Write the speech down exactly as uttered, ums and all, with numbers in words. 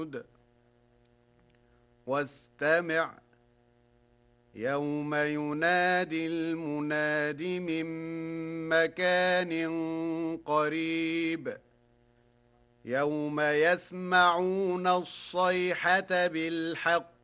ثمود واستمع يوم ينادي المناد من مكان قريب يوم يسمعون الصيحة بالحق